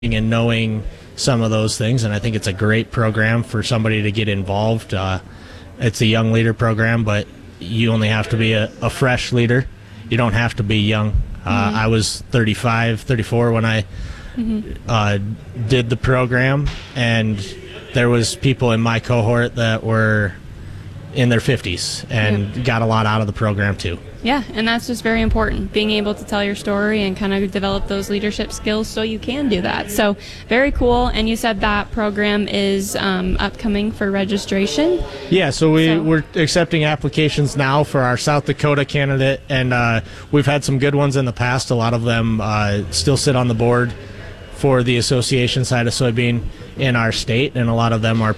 and knowing some of those things, and I think it's a great program for somebody to get involved. It's a young leader program, but you only have to be a fresh leader. You don't have to be young. I was 35, 34 when I did the program, and there was people in my cohort that were in their 50s and got a lot out of the program too. Yeah, and that's just very important, being able to tell your story and kind of develop those leadership skills so you can do that. So very cool. And you said that program is upcoming for registration. Yeah, so we're accepting applications now for our South Dakota candidate, and we've had some good ones in the past. A lot of them still sit on the board for the association side of soybean in our state, and a lot of them are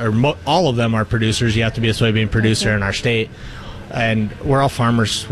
all of them are producers. You have to be a soybean producer in our state. And we're all farmers.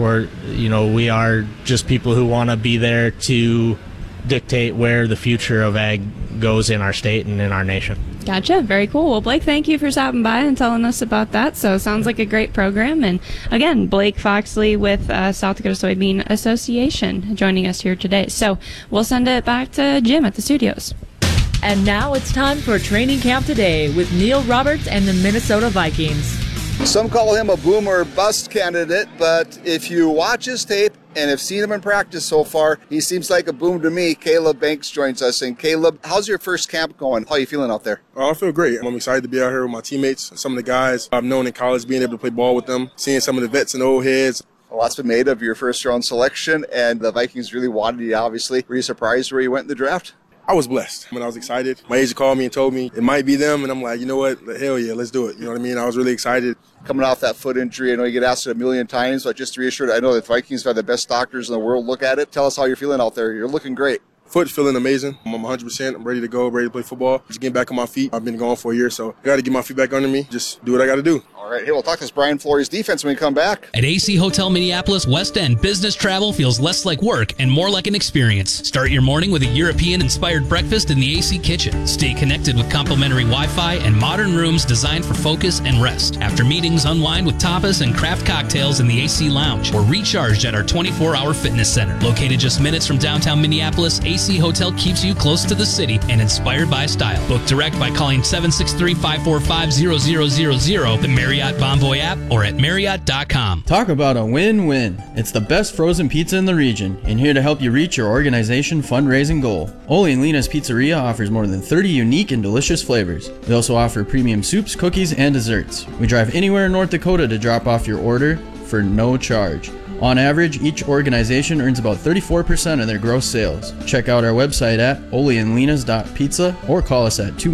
We are just people who want to be there to dictate where the future of ag goes in our state and in our nation. Gotcha. Very cool. Well, Blake, thank you for stopping by and telling us about that. So it sounds like a great program. And again, Blake Foxley with South Dakota Soybean Association joining us here today. So we'll send it back to Jim at the studios. And now it's time for Training Camp Today with Neil Roberts and the Minnesota Vikings. Some call him a boom or bust candidate, but if you watch his tape and have seen him in practice so far, he seems like a boom to me. Caleb Banks joins us. And Caleb, how's your first camp going? How are you feeling out there? I feel great. I'm excited to be out here with my teammates, some of the guys I've known in college, being able to play ball with them, seeing some of the vets and old heads. A lot's been made of your first round selection, and the Vikings really wanted you, obviously. Were you surprised where you went in the draft? I was blessed when I was excited. My agent called me and told me it might be them, and I'm like, you know what? Hell yeah, let's do it. You know what I mean? I was really excited. Coming off that foot injury, I know you get asked it a million times, but just to reassure, I know the Vikings have the best doctors in the world look at it. Tell us how you're feeling out there. You're looking great. Foot's feeling amazing. I'm 100%. I'm ready to go, ready to play football. Just getting back on my feet. I've been going for a year, so I got to get my feet back under me. Just do what I got to do. All right, here we'll talk to this Brian Flores defense when we come back. At AC Hotel Minneapolis West End, business travel feels less like work and more like an experience. Start your morning with a European-inspired breakfast in the AC kitchen. Stay connected with complimentary Wi-Fi and modern rooms designed for focus and rest. After meetings, unwind with tapas and craft cocktails in the AC Lounge, or recharge at our 24-hour fitness center. Located just minutes from downtown Minneapolis, AC Hotel keeps you close to the city and inspired by style. Book direct by calling 763-545-0000, the Marriott Bonvoy app, or at Marriott.com. Talk about a win-win. It's the best frozen pizza in the region, and here to help you reach your organization fundraising goal. Ole and Lena's Pizzeria offers more than 30 unique and delicious flavors. We also offer premium soups, cookies, and desserts. We drive anywhere in North Dakota to drop off your order for no charge. On average, each organization earns about 34% of their gross sales. Check out our website at oleandlenas.pizza or call us at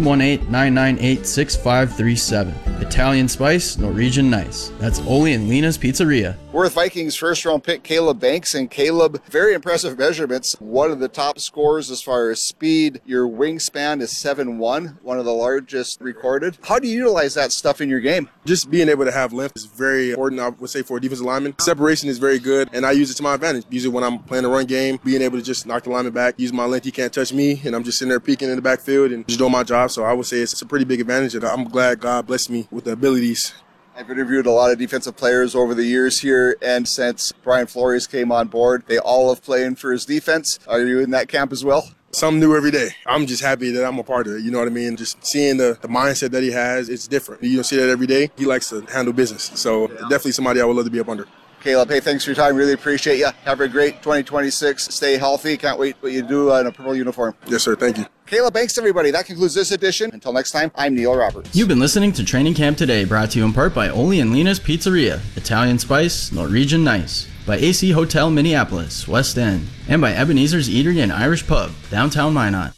218-998-6537. Italian spice, Norwegian nice. That's Ole and Lena's Pizzeria. We're with Vikings first-round pick Caleb Banks, and Caleb, very impressive measurements. One of the top scores as far as speed. Your wingspan is 7'1", one of the largest recorded. How do you utilize that stuff in your game? Just being able to have length is very important, I would say, for a defensive lineman. Separation is very good, and I use it to my advantage. Use it when I'm playing a run game, being able to just knock the lineman back, use my length, he can't touch me, and I'm just sitting there peeking in the backfield and just doing my job. So I would say it's a pretty big advantage, and I'm glad God blessed me with the abilities. I've interviewed a lot of defensive players over the years here, and since Brian Flores came on board, they all have playing for his defense. Are you in that camp as well? Something new every day. I'm just happy that I'm a part of it. You know what I mean? Just seeing the mindset that he has, it's different. You don't see that every day. He likes to handle business. So definitely somebody I would love to be up under. Caleb, hey, thanks for your time. Really appreciate you. Have a great 2026. Stay healthy. Can't wait what you do in a purple uniform. Yes, sir. Thank you. Caleb, thanks, everybody. That concludes this edition. Until next time, I'm Neil Roberts. You've been listening to Training Camp Today, brought to you in part by Ole and Lena's Pizzeria, Italian Spice, Norwegian Nice, by AC Hotel Minneapolis, West End, and by Ebenezer's Eatery and Irish Pub, downtown Minot.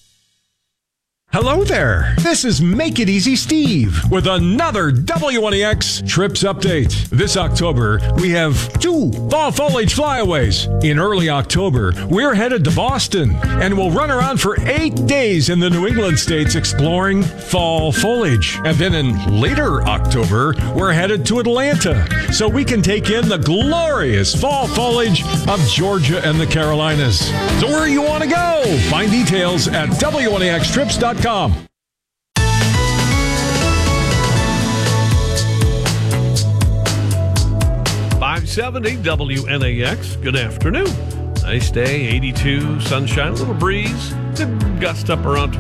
Hello there. This is Make It Easy Steve with another W1EX Trips Update. This October, we have 2 fall foliage flyaways. In early October, we're headed to Boston and we'll run around for 8 days in the New England states exploring fall foliage. And then in later October, we're headed to Atlanta so we can take in the glorious fall foliage of Georgia and the Carolinas. So where you want to go? Find details at W1EXTrips.com. 570 WNAX. Good afternoon. Nice day, 82, sunshine, a little breeze. Could gust up around